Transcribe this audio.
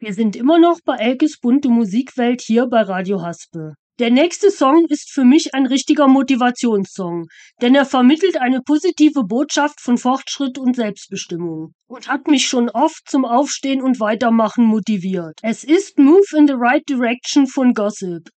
Wir sind immer noch bei Elkes bunte Musikwelt hier bei Radio Haspe. Der nächste Song ist für mich ein richtiger Motivationssong, denn er vermittelt eine positive Botschaft von Fortschritt und Selbstbestimmung und hat mich schon oft zum Aufstehen und Weitermachen motiviert. Es ist Move in the Right Direction von Gossip.